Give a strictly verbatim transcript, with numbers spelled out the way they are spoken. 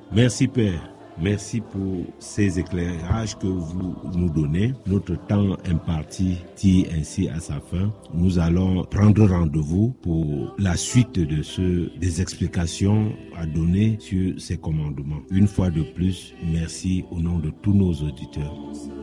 Merci Père. Merci pour ces éclairages que vous nous donnez. Notre temps imparti tire ainsi à sa fin. Nous allons prendre rendez-vous pour la suite de ce, des explications à donner sur ces commandements. Une fois de plus, merci au nom de tous nos auditeurs.